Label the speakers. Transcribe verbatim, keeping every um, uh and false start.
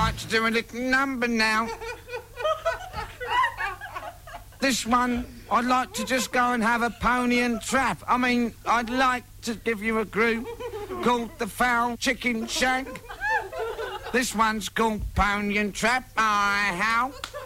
Speaker 1: like to do a little number now. This one, I'd like to just go and have a pony and trap. I mean, I'd like to give you a group called the Foul Chicken Shack. This one's called Pony and Trap. I how?